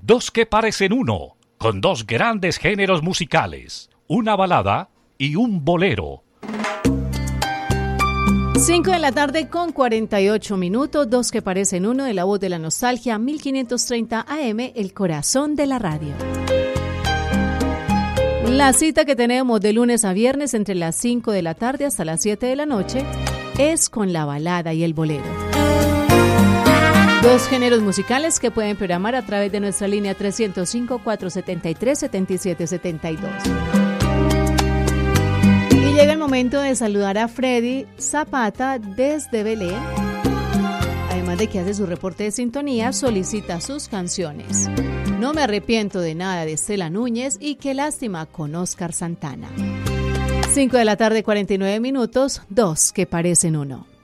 Dos que parecen uno, con dos grandes géneros musicales, una balada y un bolero. 5 de la tarde con 48 minutos, dos que parecen uno, de la voz de la nostalgia, 1530 AM, el corazón de la radio. La cita que tenemos de lunes a viernes entre las 5 de la tarde hasta las 7 de la noche es con la balada y el bolero. Dos géneros musicales que pueden programar a través de nuestra línea 305-473-7772. Y llega el momento de saludar a Freddy Zapata desde Belén. Además de que hace su reporte de sintonía, solicita sus canciones. No me arrepiento de nada de Estela Núñez y Qué lástima con Oscar Santana. 5 de la tarde, 49 minutos, dos que parecen uno.